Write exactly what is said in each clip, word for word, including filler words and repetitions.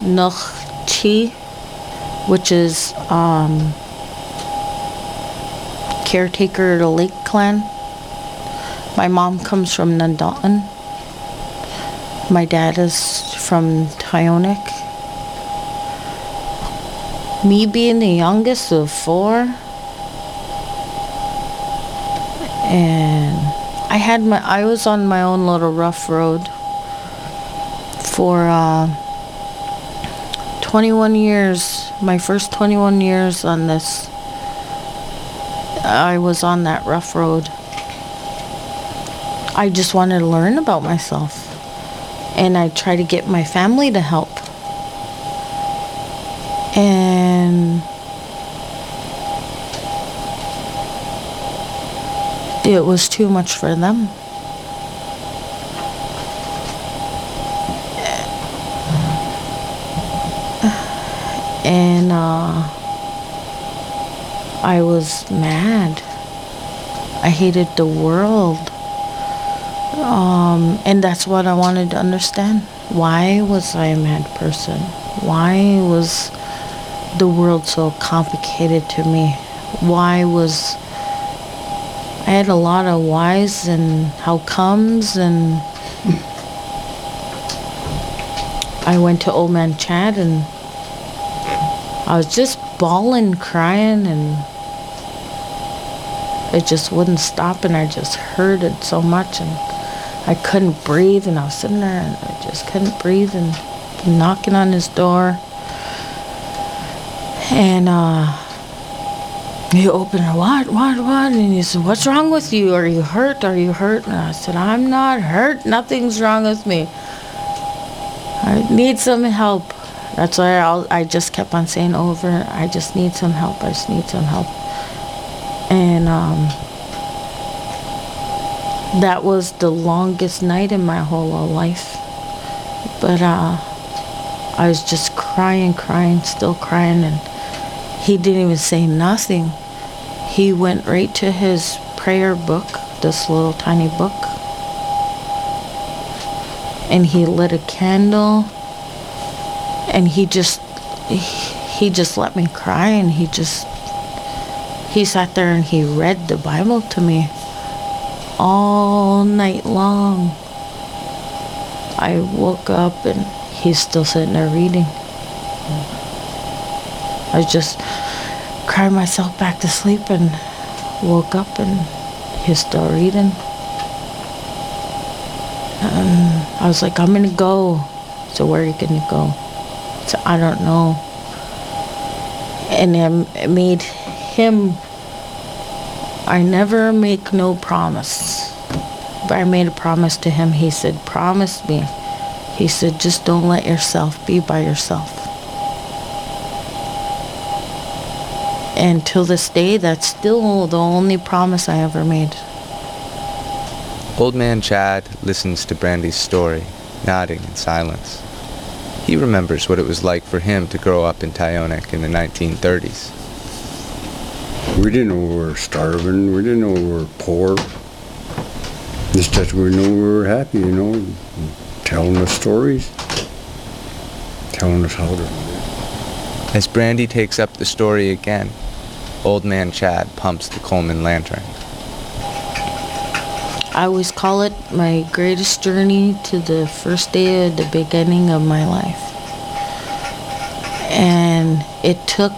Nukchi, which is um, caretaker of the Lake Clan. My mom comes from Nandalton. My dad is from Tyonek. Me being the youngest of four, and I had my I was on my own little rough road for uh, twenty-one years. My first twenty-one years on this, I was on that rough road. I just wanted to learn about myself, and I tried to get my family to help. And it was too much for them. And uh, I was mad. I hated the world. Um, and that's what I wanted to understand. Why was I a mad person? Why was the world so complicated to me? Why was... I had a lot of whys and how comes, and I went to Old Man Chad, and I was just bawling, crying, and it just wouldn't stop, and I just heard it so much, and I couldn't breathe, and I was sitting there, and I just couldn't breathe, and knocking on his door, and uh, he opened it, what, what, what, and he said, what's wrong with you? Are you hurt? Are you hurt? And I said, I'm not hurt. Nothing's wrong with me. I need some help. That's why I'll, I just kept on saying over, I just need some help. I just need some help. And um, that was the longest night in my whole life. But uh, I was just crying, crying, still crying, and he didn't even say nothing. He went right to his prayer book, this little tiny book, and he lit a candle, and he just, he just let me cry, and he just, he sat there and he read the Bible to me all night long. I woke up and he's still sitting there reading. I just cried myself back to sleep and woke up and he's still reading. Um, I was like, I'm gonna go. So where are you gonna go? So I don't know. And it made him, I never make no promise. But I made a promise to him. He said, promise me. He said, just don't let yourself be by yourself. And till this day, that's still the only promise I ever made. Old Man Chad listens to Brandy's story, nodding in silence. He remembers what it was like for him to grow up in Tyonek in the nineteen thirties. We didn't know we were starving. We didn't know we were poor. Just that we knew we were happy, you know, telling us stories, telling us how to... As Brandy takes up the story again, Old Man Chad pumps the Coleman lantern. I always call it my greatest journey to the first day of the beginning of my life. And it took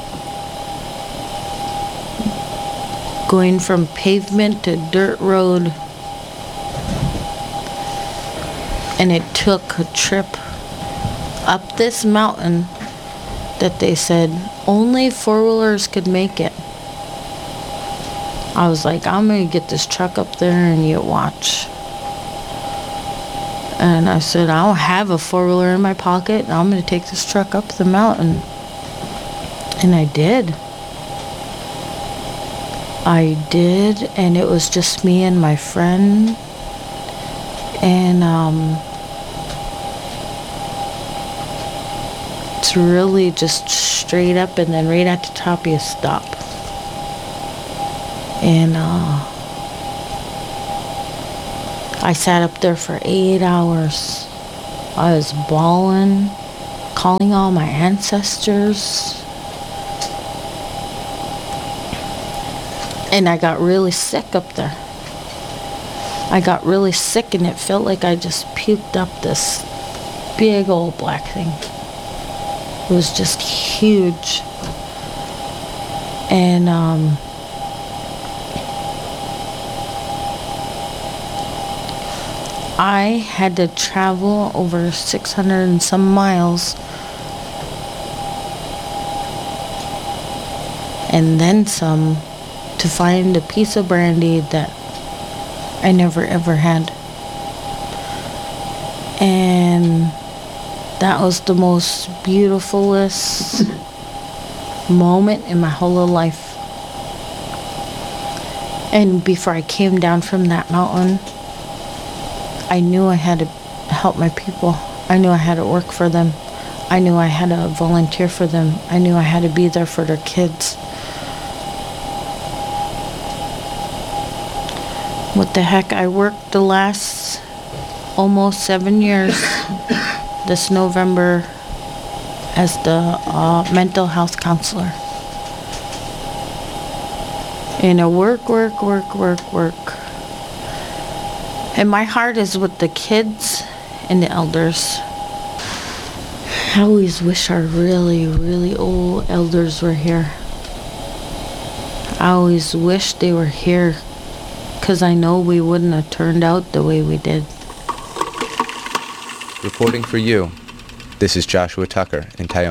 going from pavement to dirt road, and it took a trip up this mountain that they said only four-wheelers could make it. I was like, I'm gonna get this truck up there and you watch. And I said, I don't have a four-wheeler in my pocket, and I'm gonna take this truck up the mountain. And I did. I did, and it was just me and my friend. And um, it's really just straight up, and then right at the top you stop. And uh, I sat up there for eight hours. I was bawling. calling all my ancestors. And I got really sick up there. I got really sick and it felt like I just puked up this big old black thing. It was just huge. And um, I had to travel over six hundred and some miles and then some to find a piece of brandy that I never ever had. And that was the most beautifulest moment in my whole life. And before I came down from that mountain, I knew I had to help my people. I knew I had to work for them. I knew I had to volunteer for them. I knew I had to be there for their kids. What the heck, I worked the last almost seven years this November as the uh, mental health counselor. And I work, work, work, work, work. And my heart is with the kids and the elders. I always wish our really, really old elders were here. I always wish they were here, because I know we wouldn't have turned out the way we did. Reporting for you, this is Joshua Tucker in Tyone.